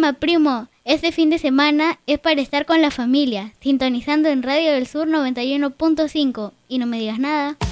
Calma, primo. Este fin de semana es para estar con la familia, sintonizando en Radio del Sur 91.5. Y no me digas nada.